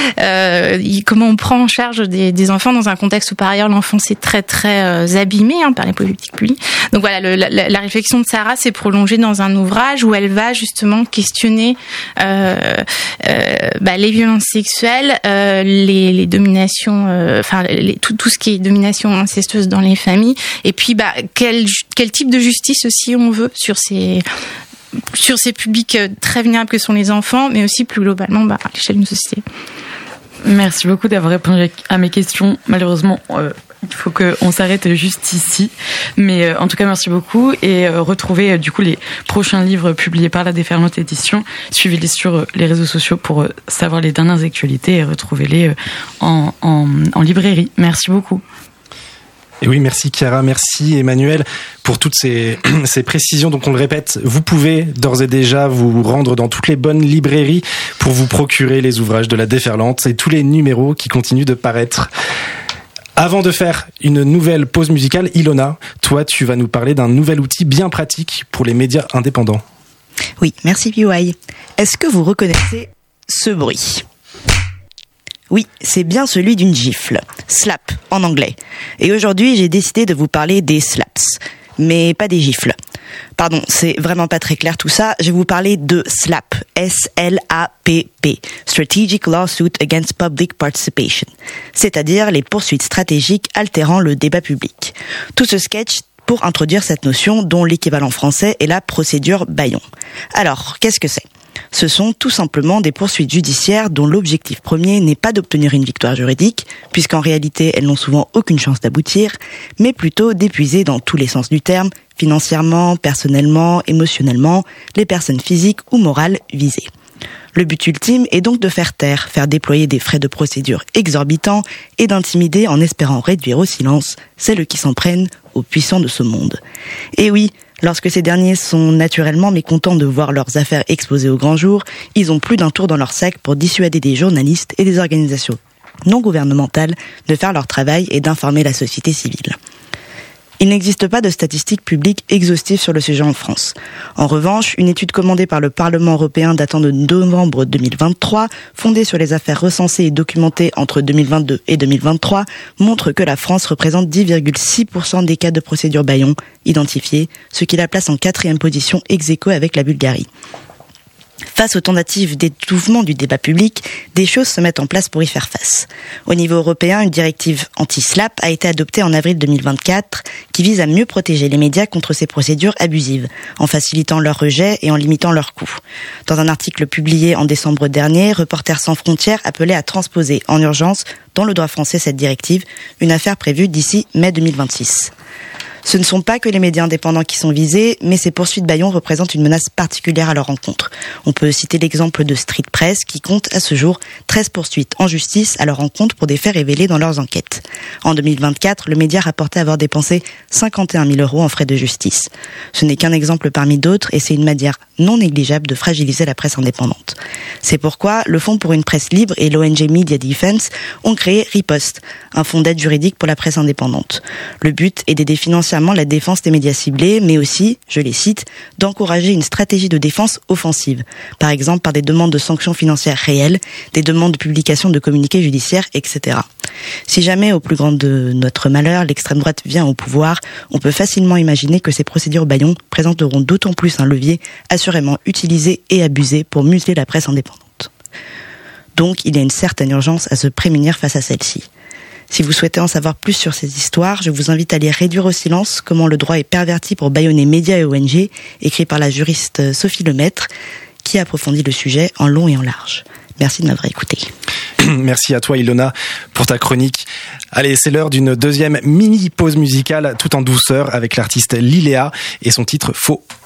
comment on prend en charge des enfants dans un contexte où par ailleurs l'enfance est très très abîmée par les politiques publiques. Donc voilà, la réflexion de Sarah s'est prolongée dans un ouvrage où elle va justement questionner les violences sexuelles, les dominations, tout ce qui est domination incestueuse dans les familles, et puis quel type de justice aussi on veut sur ces publics très vulnérables que sont les enfants, mais aussi plus globalement à l'échelle d'une société. Merci beaucoup d'avoir répondu à mes questions. Malheureusement, il faut qu'on s'arrête juste ici. Mais en tout cas, merci beaucoup. Et retrouvez du coup les prochains livres publiés par la Déferlante Édition. Suivez-les sur les réseaux sociaux pour savoir les dernières actualités et retrouvez-les en librairie. Merci beaucoup. Et oui, merci Chiara, merci Emmanuel pour toutes ces précisions. Donc on le répète, vous pouvez d'ores et déjà vous rendre dans toutes les bonnes librairies pour vous procurer les ouvrages de la Déferlante et tous les numéros qui continuent de paraître. Avant de faire une nouvelle pause musicale, Ilona, toi tu vas nous parler d'un nouvel outil bien pratique pour les médias indépendants. Oui, merci PY. Est-ce que vous reconnaissez ce bruit ? Oui, c'est bien celui d'une gifle. Slap, en anglais. Et aujourd'hui, j'ai décidé de vous parler des slaps. Mais pas des gifles. Pardon, c'est vraiment pas très clair tout ça. Je vais vous parler de SLAPP. S-L-A-P-P. Strategic Lawsuit Against Public Participation. C'est-à-dire les poursuites stratégiques altérant le débat public. Tout ce sketch pour introduire cette notion dont l'équivalent français est la procédure Bayon. Alors, qu'est-ce que c'est ? Ce sont tout simplement des poursuites judiciaires dont l'objectif premier n'est pas d'obtenir une victoire juridique, puisqu'en réalité elles n'ont souvent aucune chance d'aboutir, mais plutôt d'épuiser dans tous les sens du terme, financièrement, personnellement, émotionnellement, les personnes physiques ou morales visées. Le but ultime est donc de faire taire, faire déployer des frais de procédure exorbitants et d'intimider en espérant réduire au silence celles qui s'en prennent aux puissants de ce monde. Et oui, lorsque ces derniers sont naturellement mécontents de voir leurs affaires exposées au grand jour, ils ont plus d'un tour dans leur sac pour dissuader des journalistes et des organisations non gouvernementales de faire leur travail et d'informer la société civile. Il n'existe pas de statistiques publiques exhaustives sur le sujet en France. En revanche, une étude commandée par le Parlement européen datant de novembre 2023, fondée sur les affaires recensées et documentées entre 2022 et 2023, montre que la France représente 10,6% des cas de procédure Bayon identifiés, ce qui la place en 4e position ex aequo avec la Bulgarie. Face aux tentatives d'étouffement du débat public, des choses se mettent en place pour y faire face. Au niveau européen, une directive anti-SLAPP a été adoptée en avril 2024 qui vise à mieux protéger les médias contre ces procédures abusives, en facilitant leur rejet et en limitant leurs coûts. Dans un article publié en décembre dernier, Reporters sans frontières appelait à transposer en urgence dans le droit français cette directive, une affaire prévue d'ici mai 2026. Ce ne sont pas que les médias indépendants qui sont visés, mais ces poursuites Bayon représentent une menace particulière à leur encontre. On peut citer l'exemple de Street Press qui compte à ce jour 13 poursuites en justice à leur encontre pour des faits révélés dans leurs enquêtes. En 2024, le média rapportait avoir dépensé 51 000 € en frais de justice. Ce n'est qu'un exemple parmi d'autres et c'est une manière non négligeable de fragiliser la presse indépendante. C'est pourquoi le Fonds pour une presse libre et l'ONG Media Defense ont créé Riposte, un fonds d'aide juridique pour la presse indépendante. Le but est d'aider financièrement la défense des médias ciblés, mais aussi, je les cite, d'encourager une stratégie de défense offensive, par exemple par des demandes de sanctions financières réelles, des demandes de publication de communiqués judiciaires, etc. Si jamais, au plus grand de notre malheur, l'extrême droite vient au pouvoir, on peut facilement imaginer que ces procédures Bayon présenteront d'autant plus un levier assurément utilisé et abusé pour museler la presse indépendante. Donc, il y a une certaine urgence à se prémunir face à celle-ci. Si vous souhaitez en savoir plus sur ces histoires, je vous invite à lire Réduire au silence, comment le droit est perverti pour bâillonner médias et ONG, écrit par la juriste Sophie Lemaître, qui approfondit le sujet en long et en large. Merci de m'avoir écouté. Merci à toi Ilona pour ta chronique. Allez, c'est l'heure d'une deuxième mini-pause musicale tout en douceur avec l'artiste Liléa et son titre Faux.